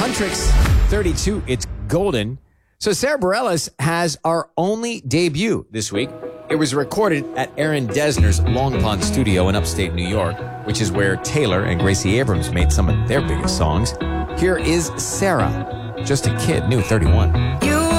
Huntrix, 32. It's golden. So Sarah Bareilles has our only debut this week. It was recorded at Aaron Dessner's Long Pond studio in upstate New York, which is where Taylor and Gracie Abrams made some of their biggest songs. Here is Sarah, just a kid, new 31.